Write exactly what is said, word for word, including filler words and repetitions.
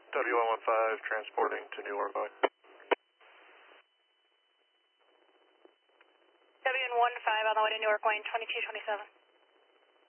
W one one five transporting to New Orleans. W one one five on the way to Newark Wayne, twenty-two twenty-seven.